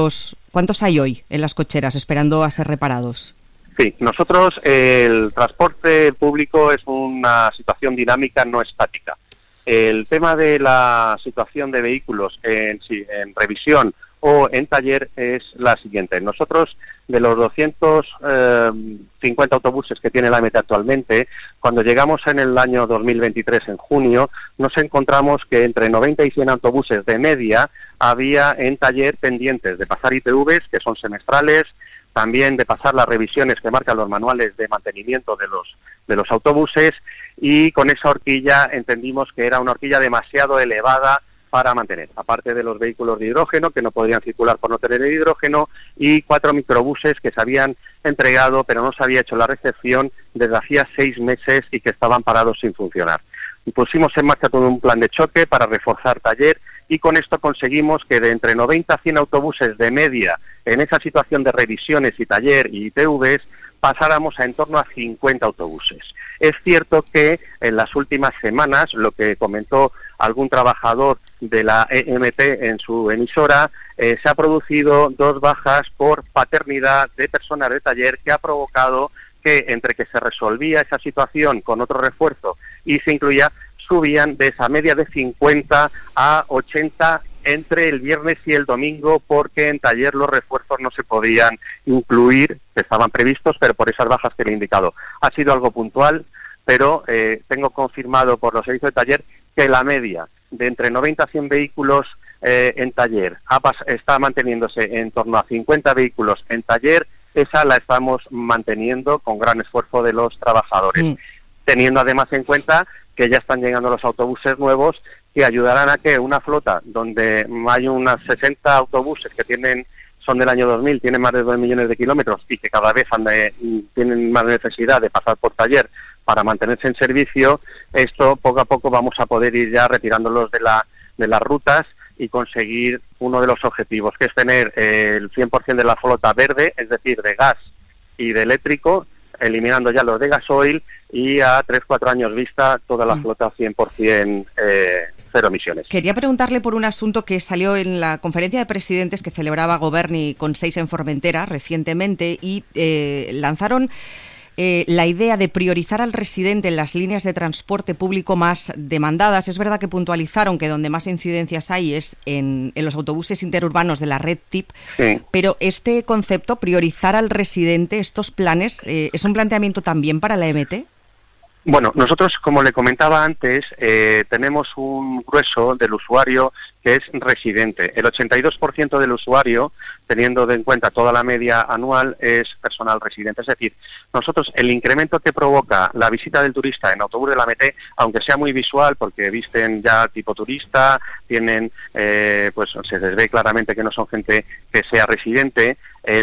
hay hoy en las cocheras esperando a ser reparados? Sí, nosotros el transporte público es una situación dinámica, no estática. El tema de la situación de vehículos en revisión o en taller es la siguiente. Nosotros, de los 250 autobuses que tiene la MT actualmente, cuando llegamos en el año 2023, en junio, nos encontramos que entre 90 y 100 autobuses de media había en taller pendientes de pasar ITVs, que son semestrales, también de pasar las revisiones que marcan los manuales de mantenimiento de los autobuses, y con esa horquilla entendimos que era una horquilla demasiado elevada para mantener, aparte de los vehículos de hidrógeno que no podrían circular por no tener hidrógeno, y 4 microbuses que se habían entregado pero no se había hecho la recepción desde hacía 6 meses y que estaban parados sin funcionar. Y pusimos en marcha todo un plan de choque para reforzar taller, y con esto conseguimos que de entre 90 a 100 autobuses de media en esa situación de revisiones y taller y ITVs pasáramos a en torno a 50 autobuses. Es cierto que en las últimas semanas, lo que comentó algún trabajador de la EMT en su emisora, se ha producido 2 bajas por paternidad de personal de taller, que ha provocado que entre que se resolvía esa situación con otro refuerzo y se incluía, subían de esa media de 50 a 80 entre el viernes y el domingo, porque en taller los refuerzos no se podían incluir, que estaban previstos, pero por esas bajas que le he indicado. Ha sido algo puntual, pero tengo confirmado por los servicios de taller que la media de entre 90 a 100 vehículos en taller está manteniéndose en torno a 50 vehículos en taller. Esa la estamos manteniendo con gran esfuerzo de los trabajadores, teniendo además en cuenta que ya están llegando los autobuses nuevos, que ayudarán a que una flota donde hay unas 60 autobuses que son del año 2000, tienen más de 2 millones de kilómetros y que cada vez tienen más necesidad de pasar por taller para mantenerse en servicio. Esto poco a poco vamos a poder ir ya retirándolos de las rutas y conseguir uno de los objetivos, que es tener el 100% de la flota verde, es decir, de gas y de eléctrico, eliminando ya los de gasoil, y a 3-4 años vista toda la flota 100% cero emisiones. Quería preguntarle por un asunto que salió en la conferencia de presidentes que celebraba Governi con 6 en Formentera recientemente, y lanzaron la idea de priorizar al residente en las líneas de transporte público más demandadas. Es verdad que puntualizaron que donde más incidencias hay es en los autobuses interurbanos de la red TIP, sí. Pero este concepto, priorizar al residente, estos planes, ¿es un planteamiento también para la EMT? Bueno, nosotros, como le comentaba antes, tenemos un grueso del usuario que es residente. El 82% del usuario, teniendo en cuenta toda la media anual, es personal residente. Es decir, nosotros el incremento que provoca la visita del turista en autobús de la MT, aunque sea muy visual, porque visten ya tipo turista, tienen, pues se les ve claramente que no son gente que sea residente,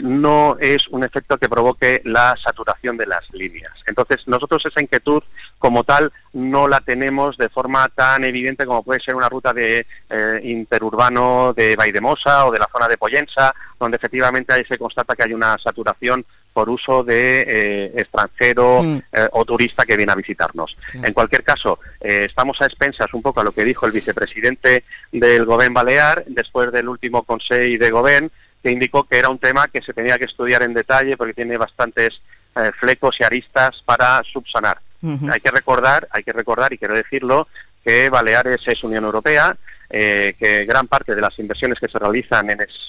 no es un efecto que provoque la saturación de las líneas. Entonces, nosotros esa inquietud como tal no la tenemos de forma tan evidente como puede ser una ruta de interurbano de Valldemosa o de la zona de Pollensa, donde efectivamente ahí se constata que hay una saturación por uso de extranjero o turista que viene a visitarnos. En cualquier caso, estamos a expensas un poco a lo que dijo el vicepresidente del Govern Balear después del último Consell de Govern, que indicó que era un tema que se tenía que estudiar en detalle porque tiene bastantes flecos y aristas para subsanar. Hay que recordar, y quiero decirlo, que Baleares es Unión Europea, que gran parte de las inversiones que se realizan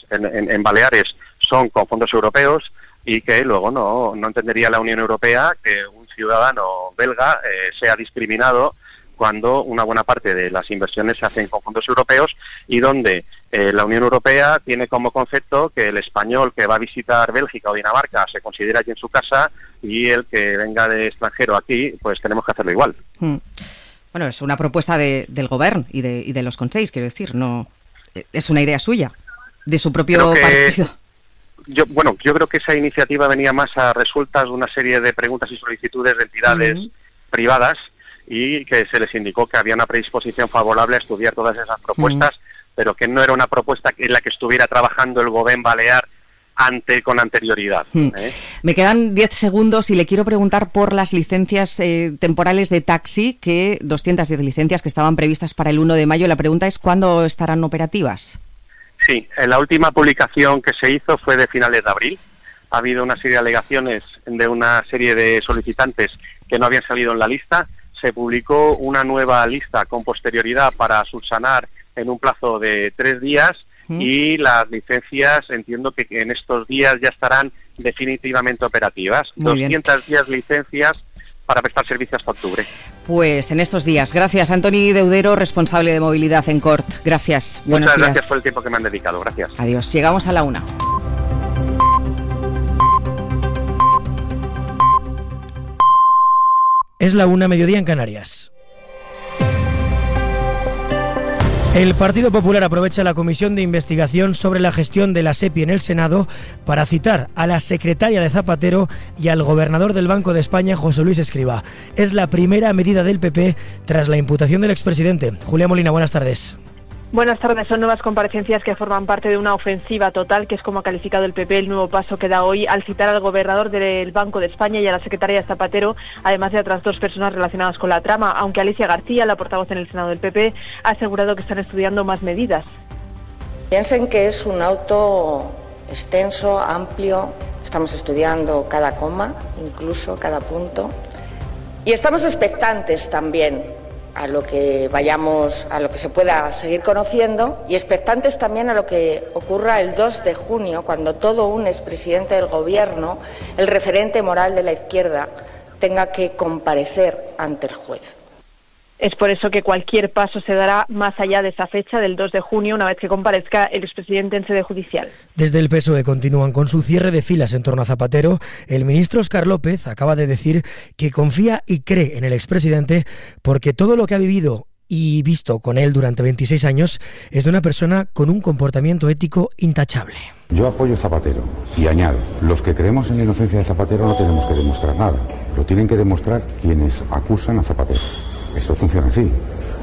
en Baleares son con fondos europeos, y que luego no entendería la Unión Europea que un ciudadano belga sea discriminado cuando una buena parte de las inversiones se hacen con fondos europeos, y donde la Unión Europea tiene como concepto que el español que va a visitar Bélgica o Dinamarca se considera allí en su casa, y el que venga de extranjero aquí, pues tenemos que hacerlo igual. Bueno, es una propuesta del Govern y de los Consells, quiero decir, no es una idea suya, de su propio partido. Yo creo que esa iniciativa venía más a resultas de una serie de preguntas y solicitudes de entidades privadas, y que se les indicó que había una predisposición favorable a estudiar todas esas propuestas, pero que no era una propuesta en la que estuviera trabajando el Govern Balear con anterioridad. Me quedan 10 segundos y le quiero preguntar por las licencias temporales de taxi, que 210 licencias que estaban previstas para el 1 de mayo. La pregunta es, ¿cuándo estarán operativas? Sí, la última publicación que se hizo fue de finales de abril. Ha habido una serie de alegaciones de una serie de solicitantes que no habían salido en la lista. Se publicó una nueva lista con posterioridad para subsanar en un plazo de 3 días, y las licencias entiendo que en estos días ya estarán definitivamente operativas. Muy 210 licencias para prestar servicio hasta octubre. Pues en estos días. Gracias, Antoni Deudero, responsable de movilidad en CORT. Gracias. Muchas gracias por el tiempo que me han dedicado. Gracias. Adiós. Llegamos a la 1. Es la 1, mediodía en Canarias. El Partido Popular aprovecha la comisión de investigación sobre la gestión de la SEPI en el Senado para citar a la secretaria de Zapatero y al gobernador del Banco de España, José Luis Escrivá. Es la primera medida del PP tras la imputación del expresidente. Julia Molina, buenas tardes. Buenas tardes. Son nuevas comparecencias que forman parte de una ofensiva total, que es como ha calificado el PP el nuevo paso que da hoy al citar al gobernador del Banco de España y a la secretaria de Zapatero, además de otras 2 personas relacionadas con la trama, aunque Alicia García, la portavoz en el Senado del PP, ha asegurado que están estudiando más medidas. Piensen que es un auto extenso, amplio, estamos estudiando cada coma, incluso cada punto, y estamos expectantes también a lo que se pueda seguir conociendo, y expectantes también a lo que ocurra el 2 de junio, cuando todo un expresidente del gobierno, el referente moral de la izquierda, tenga que comparecer ante el juez. Es por eso que cualquier paso se dará más allá de esa fecha del 2 de junio, una vez que comparezca el expresidente en sede judicial. Desde el PSOE continúan con su cierre de filas en torno a Zapatero. El ministro Óscar López acaba de decir que confía y cree en el expresidente porque todo lo que ha vivido y visto con él durante 26 años es de una persona con un comportamiento ético intachable. Yo apoyo a Zapatero y añado, los que creemos en la inocencia de Zapatero no tenemos que demostrar nada, lo tienen que demostrar quienes acusan a Zapatero. Esto funciona así.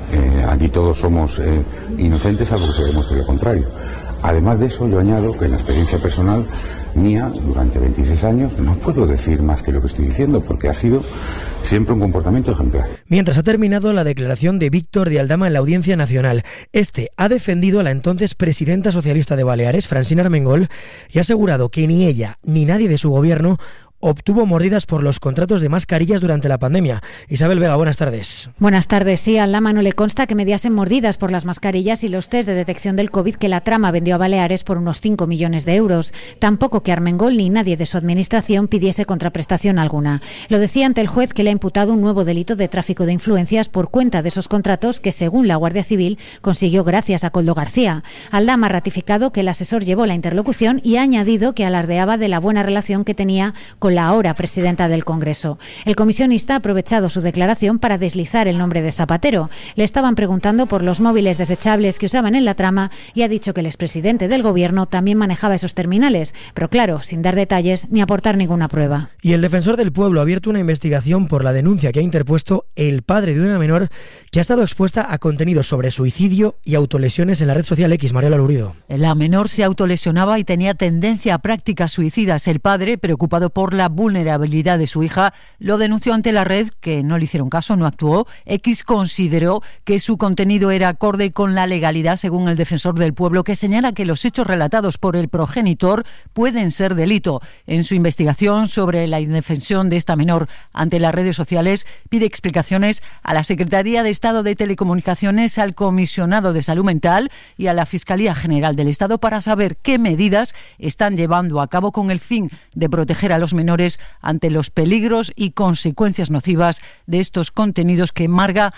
Aquí todos somos inocentes, salvo que se demuestre lo contrario. Además de eso, yo añado que en la experiencia personal mía, durante 26 años, no puedo decir más que lo que estoy diciendo, porque ha sido siempre un comportamiento ejemplar. Mientras ha terminado la declaración de Víctor de Aldama en la Audiencia Nacional, este ha defendido a la entonces presidenta socialista de Baleares, Francina Armengol, y ha asegurado que ni ella ni nadie de su gobierno obtuvo mordidas por los contratos de mascarillas durante la pandemia. Isabel Vega, buenas tardes. Buenas tardes. Sí, a Aldama no le consta que mediasen mordidas por las mascarillas y los test de detección del COVID que la trama vendió a Baleares por unos 5 millones de euros. Tampoco que Armengol ni nadie de su administración pidiese contraprestación alguna. Lo decía ante el juez, que le ha imputado un nuevo delito de tráfico de influencias por cuenta de esos contratos que, según la Guardia Civil, consiguió gracias a Koldo García. Aldama ha ratificado que el asesor llevó la interlocución y ha añadido que alardeaba de la buena relación que tenía con la ahora presidenta del Congreso. El comisionista ha aprovechado su declaración para deslizar el nombre de Zapatero. Le estaban preguntando por los móviles desechables que usaban en la trama y ha dicho que el expresidente del Gobierno también manejaba esos terminales, pero claro, sin dar detalles ni aportar ninguna prueba. Y el defensor del pueblo ha abierto una investigación por la denuncia que ha interpuesto el padre de una menor que ha estado expuesta a contenidos sobre suicidio y autolesiones en la red social X. Mariela Lurido. La menor se autolesionaba y tenía tendencia a prácticas suicidas. El padre, preocupado por la vulnerabilidad de su hija, lo denunció ante la red, que no le hicieron caso, no actuó. X consideró que su contenido era acorde con la legalidad, según el defensor del pueblo, que señala que los hechos relatados por el progenitor pueden ser delito. En su investigación sobre la indefensión de esta menor ante las redes sociales, pide explicaciones a la Secretaría de Estado de Telecomunicaciones, al Comisionado de Salud Mental y a la Fiscalía General del Estado para saber qué medidas están llevando a cabo con el fin de proteger a los menores ante los peligros y consecuencias nocivas de estos contenidos que marca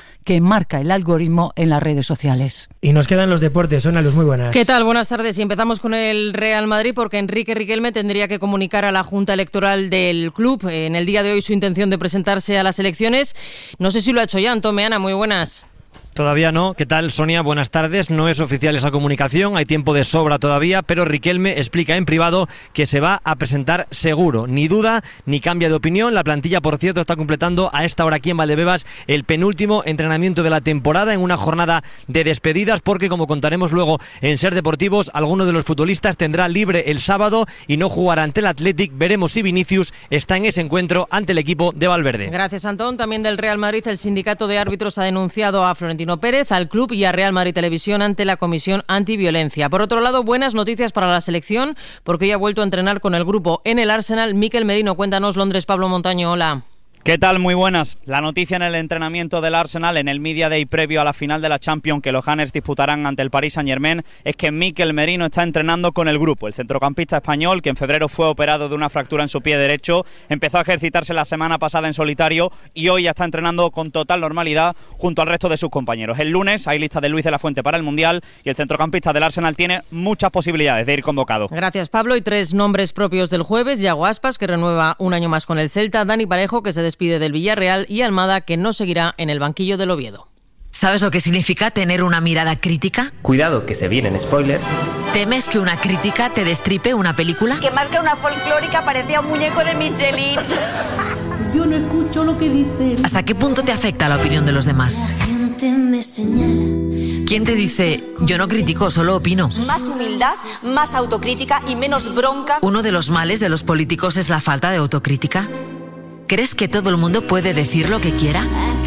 el algoritmo en las redes sociales. Y nos quedan los deportes. Ana Luz, muy buenas. ¿Qué tal? Buenas tardes. Y empezamos con el Real Madrid, porque Enrique Riquelme tendría que comunicar a la Junta Electoral del club en el día de hoy su intención de presentarse a las elecciones. No sé si lo ha hecho ya. Antón Meana, muy buenas. Todavía no. ¿Qué tal, Sonia? Buenas tardes. No es oficial esa comunicación, hay tiempo de sobra todavía, pero Riquelme explica en privado que se va a presentar seguro. Ni duda, ni cambia de opinión. La plantilla, por cierto, está completando a esta hora aquí en Valdebebas el penúltimo entrenamiento de la temporada en una jornada de despedidas, porque, como contaremos luego en Ser Deportivos, alguno de los futbolistas tendrá libre el sábado y no jugará ante el Athletic. Veremos si Vinicius está en ese encuentro ante el equipo de Valverde. Gracias, Antón. También del Real Madrid, el sindicato de árbitros ha denunciado a Florentino Pérez, al club y a Real Madrid Televisión ante la Comisión Antiviolencia. Por otro lado, buenas noticias para la selección, porque hoy ha vuelto a entrenar con el grupo en el Arsenal Mikel Merino. Cuéntanos, Londres, Pablo Montaño, hola. ¿Qué tal? Muy buenas. La noticia en el entrenamiento del Arsenal en el Media Day previo a la final de la Champions que los Gunners disputarán ante el Paris Saint-Germain es que Mikel Merino está entrenando con el grupo. El centrocampista español, que en febrero fue operado de una fractura en su pie derecho, empezó a ejercitarse la semana pasada en solitario y hoy ya está entrenando con total normalidad junto al resto de sus compañeros. El lunes hay lista de Luis de la Fuente para el Mundial y el centrocampista del Arsenal tiene muchas posibilidades de ir convocado. Gracias, Pablo. Y 3 nombres propios del jueves: Yago Aspas, que renueva un año más con el Celta; Dani Parejo, que se despide del Villarreal; y Almada, que no seguirá en el banquillo del Oviedo. ¿Sabes lo que significa tener una mirada crítica? Cuidado, que se vienen spoilers. ¿Temes que una crítica te destripe una película? Que más que una folclórica parecía un muñeco de Michelin. Yo no escucho lo que dicen. ¿Hasta qué punto te afecta la opinión de los demás? La gente me señala. ¿Quién te dice, yo no critico, solo opino? Más humildad, más autocrítica y menos broncas. Uno de los males de los políticos es la falta de autocrítica. ¿Crees que todo el mundo puede decir lo que quiera?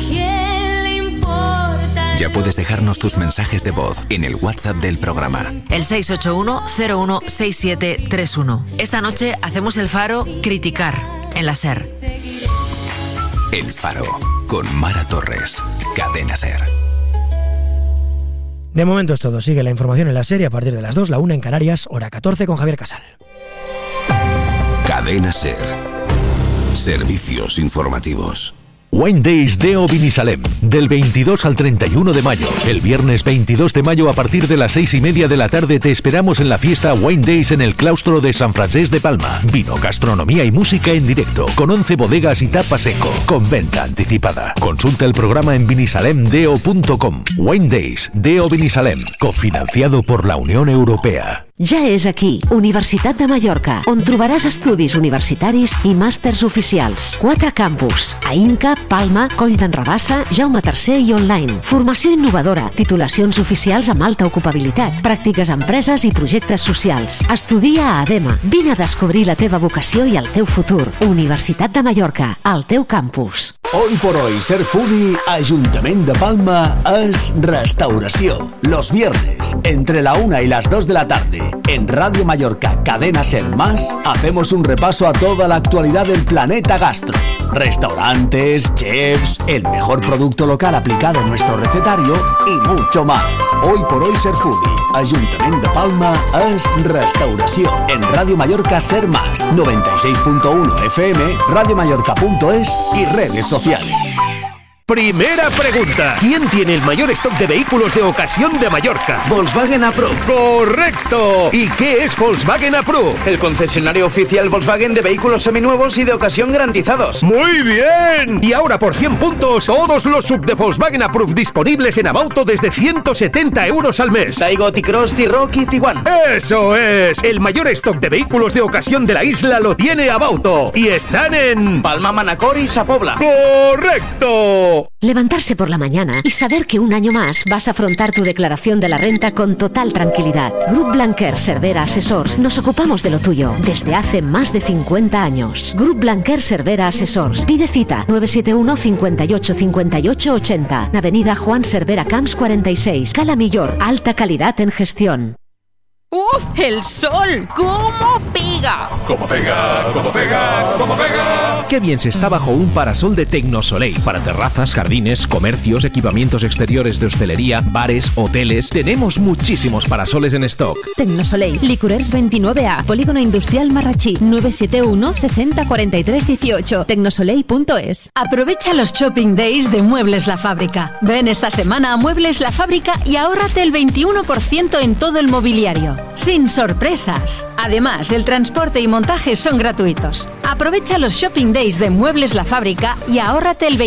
Ya puedes dejarnos tus mensajes de voz en el WhatsApp del programa. El 681-016731. Esta noche hacemos el Faro Criticar en la SER. El Faro, con Mara Torres. Cadena SER. De momento es todo. Sigue la información en la SER a partir de las 2, la 1 en Canarias, hora 14 con Javier Casal. Cadena SER. Servicios informativos. Wine Days Deo Vinisalem, del 22 al 31 de mayo. El viernes 22 de mayo a partir de las 6:30 de la tarde te esperamos en la fiesta Wine Days en el claustro de San Francés de Palma. Vino, gastronomía y música en directo, con 11 bodegas y tapa seco, con venta anticipada. Consulta el programa en vinisalemdeo.com. Wine Days Deo Vinisalem, cofinanciado por la Unión Europea. Ja és aquí, Universitat de Mallorca, on trobaràs estudis universitaris i màsters oficials. 4 campus, a Inca, Palma, Coll d'en Rabassa, Jaume III i online. Formació innovadora, titulacions oficials amb alta ocupabilitat, pràctiques a empreses i projectes socials. Estudia a ADEMA. Vine a descobrir la teva vocació i el teu futur. Universitat de Mallorca, al teu campus. Hoy por hoy, ser foodie, Ayuntamiento de Palma es restauración. Los viernes, entre la 1 y las 2 de la tarde, en Radio Mallorca Cadena Ser Más, hacemos un repaso a toda la actualidad del planeta gastro. Restaurantes, chefs, el mejor producto local aplicado en nuestro recetario y mucho más. Hoy por hoy, ser foodie, Ayuntamiento de Palma es restauración. En Radio Mallorca Ser Más, 96.1 FM, radiomallorca.es y redes sociales. Primera pregunta. ¿Quién tiene el mayor stock de vehículos de ocasión de Mallorca? Volkswagen Approved. ¡Correcto! ¿Y qué es Volkswagen Approved? El concesionario oficial Volkswagen de vehículos seminuevos y de ocasión garantizados. ¡Muy bien! Y ahora por 100 puntos, todos los sub de Volkswagen Approved disponibles en Abauto desde 170 euros al mes. Taigo, T-Cross, T-Rock y Tiguan. ¡Eso es! El mayor stock de vehículos de ocasión de la isla lo tiene Abauto. Y están en Palma, Manacor y Sapobla. ¡Correcto! Levantarse por la mañana y saber que un año más vas a afrontar tu declaración de la renta con total tranquilidad. Grup Blanquer Cervera Assessors nos ocupamos de lo tuyo desde hace más de 50 años. Grup Blanquer Cervera Assessors. Pide cita 971 58 58 80. Avenida Juan Cervera Camps 46. Cala Millor. Alta calidad en gestión. ¡Uf! ¡El sol! ¿Cómo pega? ¡Cómo pega! ¡Cómo pega! ¡Cómo pega! Qué bien se está bajo un parasol de Tecnosoleil. Para terrazas, jardines, comercios, equipamientos exteriores de hostelería, bares, hoteles. Tenemos muchísimos parasoles en stock. Tecnosoleil, Licorers 29A, Polígono Industrial Marrachí, 971 60 43 18, tecnosoleil.es. Aprovecha los Shopping Days de Muebles La Fábrica. Ven esta semana a Muebles La Fábrica y ahórrate el 21% en todo el mobiliario. Sin sorpresas. Además, el transporte y montaje son gratuitos. Aprovecha los Shopping Days de Muebles La Fábrica y ahórrate el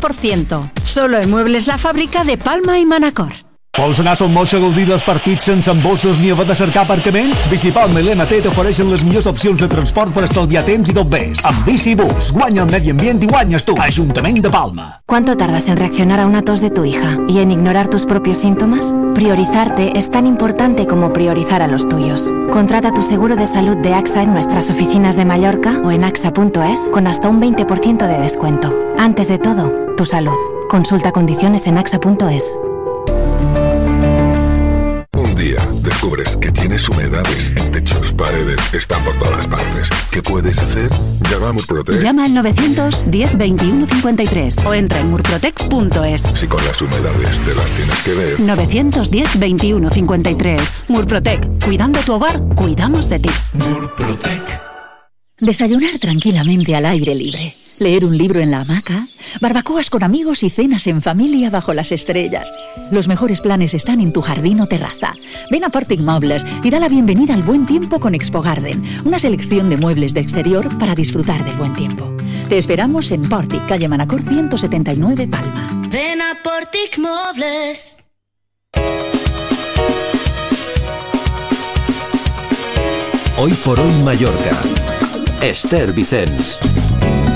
21%. Solo en Muebles La Fábrica de Palma y Manacor. Vols anar a Son Moix a gaudir dels partits sense embossos ni haver de cercar aparcament? Bicipalma i l'MT t'ofereixen les millors opcions de transport per estalviar temps i tot ves. Amb Bicibús, guanya el medi ambient i guanyes tu. Ajuntament de Palma. ¿Cuánto tardas en reaccionar a una tos de tu hija y en ignorar tus propios síntomas? Priorizarte es tan importante como priorizar a los tuyos. Contrata tu seguro de salud de AXA en nuestras oficinas de Mallorca o en axa.es con hasta un 20% de descuento. Antes de todo, tu salud. Consulta condiciones en axa.es. Un día descubres que tienes humedades en techos, techos, paredes, están por todas partes. ¿Qué puedes hacer? Llama a Murprotec. Llama al 910 21 53 o entra en murprotec.es. Si con las humedades te las tienes que ver. 910 21 53. Murprotec. Cuidando tu hogar, cuidamos de ti. Murprotec. Desayunar tranquilamente al aire libre. Leer un libro en la hamaca. Barbacoas con amigos y cenas en familia bajo las estrellas. Los mejores planes están en tu jardín o terraza. Ven a Portic Mobles y da la bienvenida al buen tiempo con Expo Garden, una selección de muebles de exterior para disfrutar del buen tiempo. Te esperamos en Portic, calle Manacor 179, Palma. Ven a Portic Mobles. Hoy por hoy Mallorca. Esther Vicens.